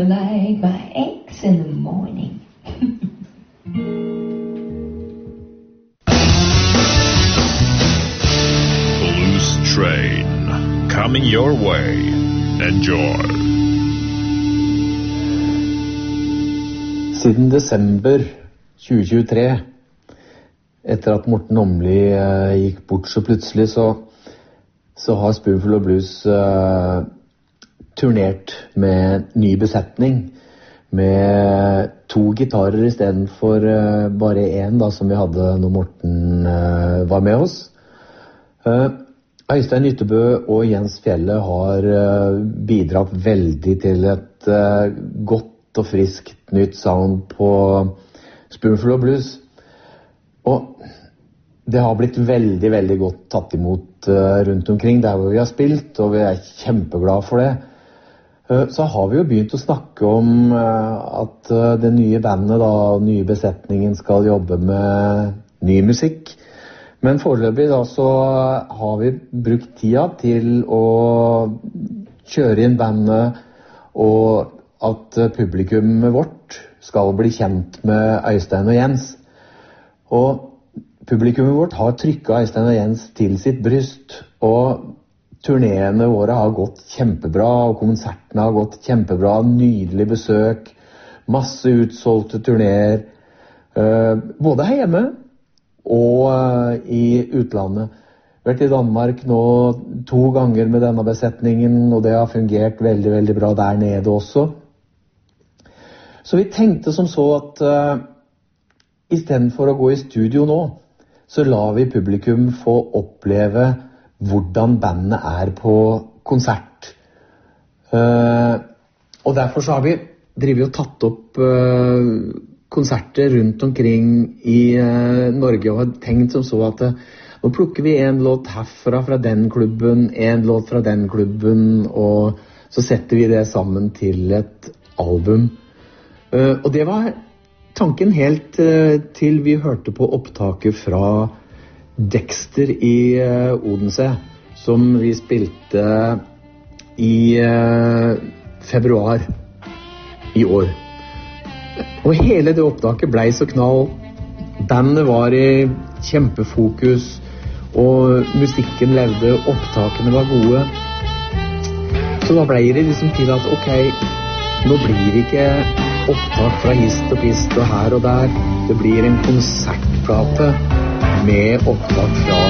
Like my eggs in the morning. Blues Train, coming your way. Enjoy. Siden desember 2023, etter at Morten Åmli gikk bort så plutselig, så har Spoonful of Blues turnert med ny besetning, med 2 gitarer I stedet for bare 1 da, som vi hadde når Morten var med oss. Øystein Ytterbø og Jens Fjelle har bidratt veldig til et godt og friskt nytt sound på Spoonful of Blues. Og det har blitt veldig, veldig godt tatt imot rundt omkring der hvor vi har spilt, og vi kjempeglade for det. Så har vi jo begynt å snakke om at det nye bandet, da, nye besetningen skal jobbe med ny musikk. Men foreløpig da så har vi brukt tida til å kjøre inn bandet, og at publikummet vårt skal bli kjent med Øystein og Jens. Og publikummet vårt har trykket Øystein og Jens til sitt bryst, og turnéene våre har gått kjempebra, og konsertene har gått kjempebra, nydelig besøk, masse utsolgte turnéer, både her hjemme og I utlandet. Vært I Danmark nå 2 ganger med denne besetningen, og det har fungert veldig, veldig bra der nede også. Så vi tenkte som så at I stedet for å gå I studio nå, så lar vi publikum få oppleve hvordan bandet på konsert. Og derfor så har vi drivet og tatt opp konserter rundt omkring I Norge, og har tenkt som så at nå plukker vi en låt herfra fra den klubben, en låt fra den klubben, og så setter vi det sammen til et album. Og det var tanken helt til vi hørte på opptaket fra Dexter I Odense, som vi spilte I februar I år. Og hele det opptaket ble så knall. Bandet var I kjempefokus, og musikken levde, opptakene var gode. Så da ble det liksom til at ok, nå blir det ikke opptak fra hist og pist og her og der. Det blir en konsertplate med opptak fra